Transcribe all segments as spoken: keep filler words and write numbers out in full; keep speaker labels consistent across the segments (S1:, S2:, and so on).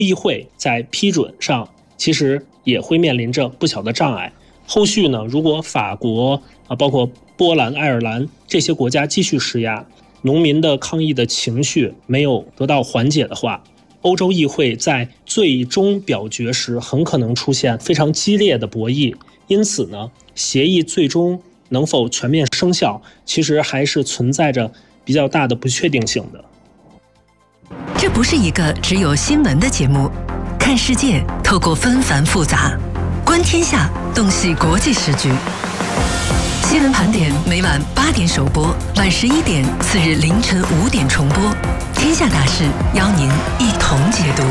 S1: 议会在批准上其实也会面临着不小的障碍。后续呢，如果法国啊，包括波兰、爱尔兰这些国家继续施压，农民的抗议的情绪没有得到缓解的话，欧洲议会在最终表决时很可能出现非常激烈的博弈。因此呢，协议最终能否全面生效，其实还是存在着比较大的不确定性的。
S2: 这不是一个只有新闻的节目，看世界透过纷繁复杂，观天下洞悉国际时局。新闻盘点每晚八点首播，晚十一点，次日凌晨五点重播。天下大事邀您一同解读。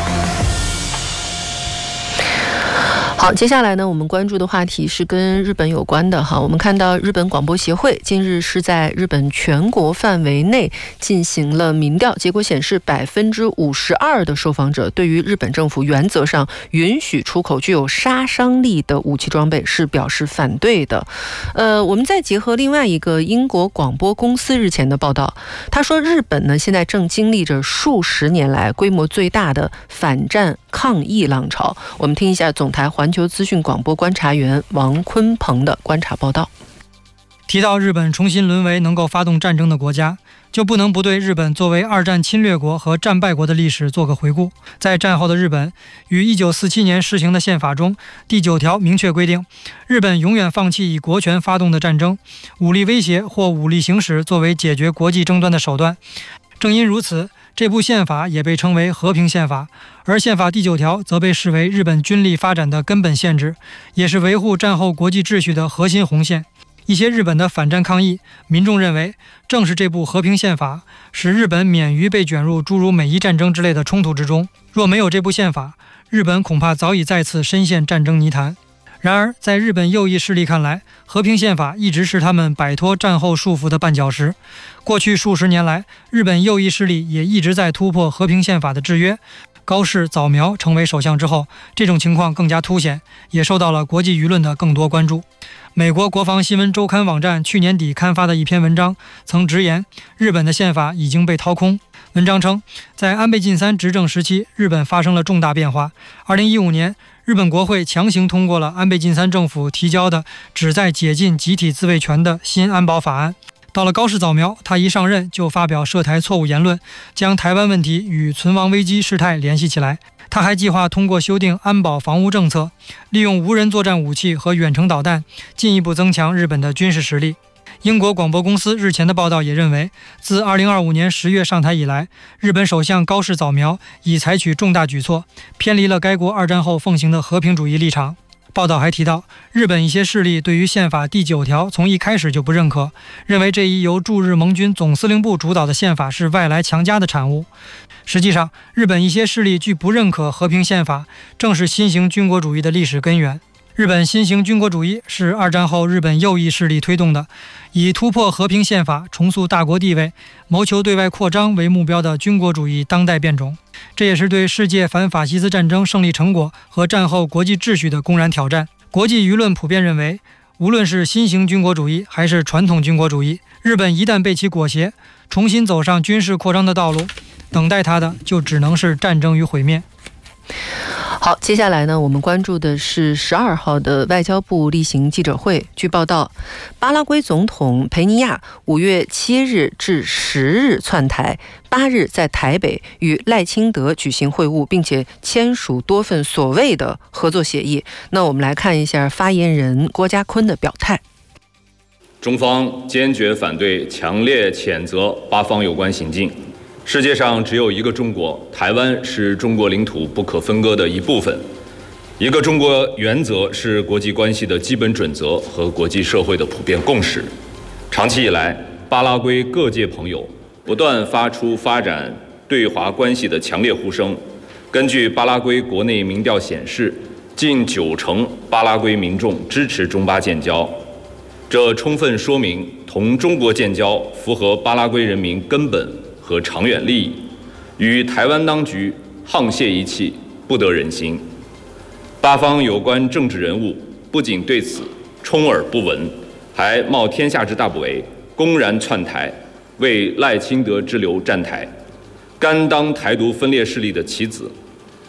S2: 好，接下来呢，我们关注的话题是跟日本有关的哈。我们看到日本广播协会近日是在日本全国范围内进行了民调，结果显示百分之五十二的受访者对于日本政府原则上允许出口具有杀伤力的武器装备是表示反对的。呃，我们再结合另外一个英国广播公司日前的报道，他说日本呢现在正经历着数十年来规模最大的反战抗议浪潮。我们听一下总台环球资讯广播观察员王坤鹏的观察报道。
S3: 提到日本重新沦为能够发动战争的国家，就不能不对日本作为二战侵略国和战败国的历史做个回顾。在战后的日本，于一九四七年施行的宪法中，第九条明确规定，日本永远放弃以国权发动的战争、武力威胁或武力行使作为解决国际争端的手段。正因如此，这部宪法也被称为和平宪法，而宪法第九条则被视为日本军力发展的根本限制，也是维护战后国际秩序的核心红线。一些日本的反战抗议民众认为，正是这部和平宪法使日本免于被卷入诸如美伊战争之类的冲突之中。若没有这部宪法，日本恐怕早已再次深陷战争泥潭。然而，在日本右翼势力看来，和平宪法一直是他们摆脱战后束缚的绊脚石。过去数十年来，日本右翼势力也一直在突破和平宪法的制约。高市早苗成为首相之后，这种情况更加凸显，也受到了国际舆论的更多关注。美国国防新闻周刊网站去年底刊发的一篇文章曾直言，日本的宪法已经被掏空。文章称，在安倍晋三执政时期，日本发生了重大变化。二零一五年，日本国会强行通过了安倍晋三政府提交的旨在解禁集体自卫权的新安保法案。到了高市早苗，他一上任就发表涉台错误言论，将台湾问题与存亡危机事态联系起来。他还计划通过修订安保防务政策，利用无人作战武器和远程导弹，进一步增强日本的军事实力。英国广播公司日前的报道也认为，自二零二五年十月上台以来，日本首相高市早苗已采取重大举措，偏离了该国二战后奉行的和平主义立场。报道还提到，日本一些势力对于宪法第九条从一开始就不认可，认为这一由驻日盟军总司令部主导的宪法是外来强加的产物。实际上，日本一些势力拒不认可和平宪法，正是新型军国主义的历史根源。日本新型军国主义是二战后日本右翼势力推动的，以突破和平宪法、重塑大国地位、谋求对外扩张为目标的军国主义当代变种。这也是对世界反法西斯战争胜利成果和战后国际秩序的公然挑战。国际舆论普遍认为，无论是新型军国主义还是传统军国主义，日本一旦被其裹挟，重新走上军事扩张的道路，等待它的就只能是战争与毁灭。
S2: 好，接下来呢，我们关注的是十二号的外交部例行记者会。据报道，巴拉圭总统佩尼亚五月七日至十日窜台，八日在台北与赖清德举行会晤，并且签署多份所谓的合作协议。那我们来看一下发言人郭家坤的表态。
S4: 中方坚决反对，强烈谴责巴方有关行径。世界上只有一个中国，台湾是中国领土不可分割的一部分。一个中国原则是国际关系的基本准则和国际社会的普遍共识。长期以来，巴拉圭各界朋友不断发出发展对华关系的强烈呼声。根据巴拉圭国内民调显示，近九成巴拉圭民众支持中巴建交，这充分说明同中国建交符合巴拉圭人民根本和长远利益，与台湾当局沆瀣一气，不得人心。巴方有关政治人物不仅对此充耳不闻，还冒天下之大不韪，公然窜台，为赖清德之流站台，甘当台独分裂势力的棋子，